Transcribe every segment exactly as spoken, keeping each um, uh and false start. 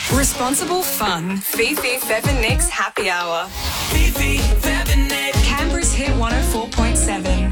Responsible fun. Fifi, Fev and Nick's Happy Hour. Fifi, Fev and Nick. Canberra's Hit one oh four point seven.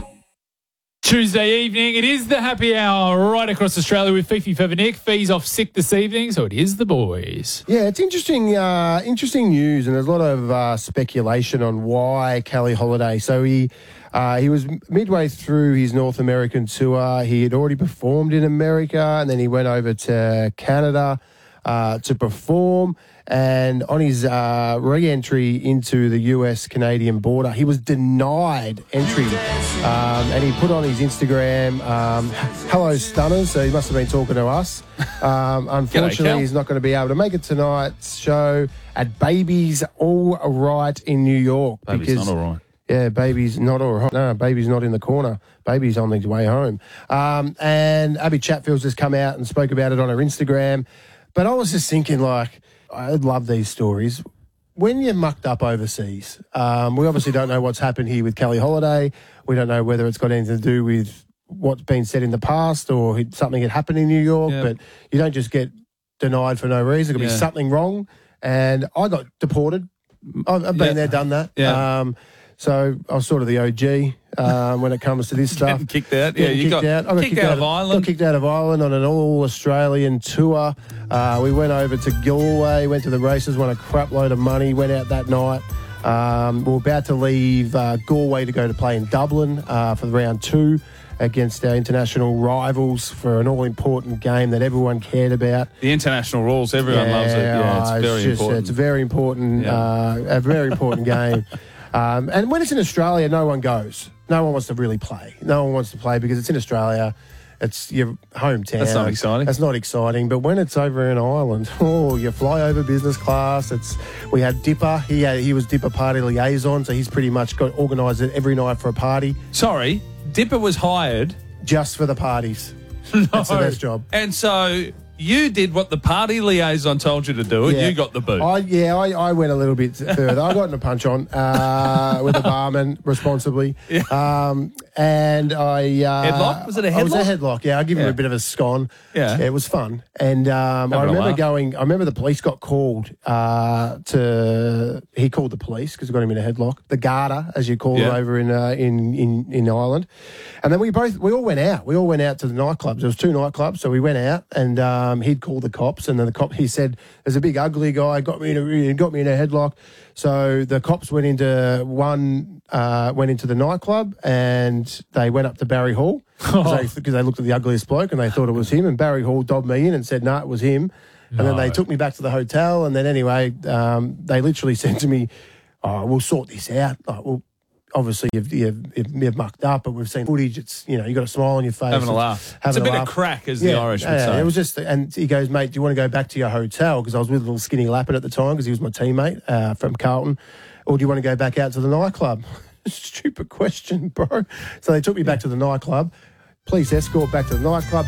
Tuesday evening, it is the happy hour right across Australia with Fifi, Fev and Nick. Fee's off sick this evening, so it is the boys. Yeah, it's interesting uh, interesting news, and there's a lot of uh, speculation on why Kelly Holiday. So he uh, he was midway through his North American tour. He had already performed in America, and then he went over to Canada uh, to perform. And on his uh, re-entry into the U S Canadian border, he was denied entry. Um, and he put on his Instagram, um, hello, stunners. So he must have been talking to us. Um, unfortunately, he's not going to be able to make it tonight's show at Baby's All Right in New York. Baby's because, not all right. Yeah, Baby's not all right. No, Baby's not in the corner. Baby's on his way home. Um, and Abby Chatfield's just come out and spoke about it on her Instagram. But I was just thinking, like, I love these stories. When you're mucked up overseas, um, we obviously don't know what's happened here with Kelly Holiday. We don't know whether it's got anything to do with what's been said in the past or something had happened in New York, Yeah. but you don't just get denied for no reason. There could Yeah. be something wrong. And I got deported. I've, I've been Yeah. there, done that. Yeah. Um, so I was sort of the O G um, when it comes to this stuff. Getting kicked out. Yeah, Getting you kicked got, out. I got kicked out of Ireland. Got kicked out of Ireland on an all-Australian tour. Uh, we went over to Galway, went to the races, won a crap load of money, went out that night. Um, we were about to leave uh, Galway to go to play in Dublin uh, for round two against our international rivals for an all-important game that everyone cared about. The international rules, everyone loves it. Yeah, it's oh, very just, important. It's a very important, Yeah. uh, a very important game. Um, and when it's in Australia, no one goes. No one wants to really play. No one wants to play because it's in Australia. It's your hometown. That's not exciting. That's not exciting. But when it's over in Ireland, oh, you fly over business class. It's we had Dipper. He had, he was Dipper party liaison, so he's pretty much got organised it every night for a party Sorry, Dipper was hired. just for the parties. No. That's the best job. And so you did what the party liaison told you to do, and Yeah. you got the boot. I, yeah, I, I went a little bit further. I got in a punch on uh, with the barman responsibly. Um, and I... Uh, Headlock? Was it a I was a headlock? headlock, yeah. I give him Yeah. a bit of a scone. Yeah. It was fun. And um, I Having a remember laugh. going... I remember the police got called uh, to... He called the police because we got him in a headlock. The Garda, as you call Yeah. it over in, uh, in in in Ireland. And then we both... We all went out. We all went out to the nightclubs. There was two nightclubs, so we went out and um, he'd called the cops, and then the cop, he said, there's a big ugly guy, got me in a, got me in a headlock. So the cops went into one, uh, went into the nightclub, and they went up to Barry Hall because they, 'cause they looked at the ugliest bloke and they thought it was him. And Barry Hall dobbed me in and said, no, it was him. And then they took me back to the hotel. And then anyway, um, they literally said to me, oh, we'll sort this out. Like, well, obviously you've, you've, you've mucked up, but we've seen footage. It's, you know, you got a smile on your face. Having a It's laugh. having It's a bit laugh. of crack, as the Irish would yeah, say. It was just, and he goes, mate, do you want to go back to your hotel? Because I was with little skinny Lappin at the time because he was my teammate uh, from Carlton. Or do you want to go back out to the nightclub? Stupid question, bro. So they took me back to the nightclub. Police escort back to the nightclub.